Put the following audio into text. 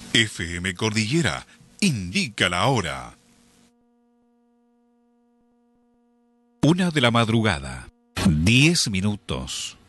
FM Cordillera indica la hora. 1 de la madrugada, 10 minutos.